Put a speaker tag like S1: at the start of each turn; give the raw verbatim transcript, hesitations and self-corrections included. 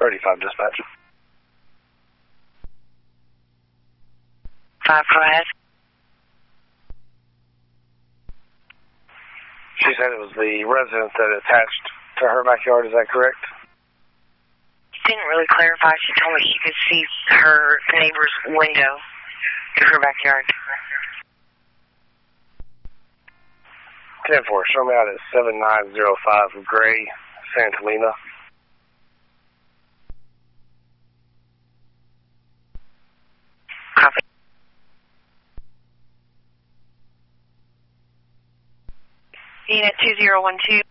S1: thirty-five dispatch.
S2: Five, go ahead.
S1: She said it was the residence that attached to her backyard. Is that correct?
S2: Didn't really clarify. She told me she could see her neighbor's window in her backyard.
S1: ten four, show me out at seven nine zero five Gray, Santolina.
S2: Copy. Unit two zero one two.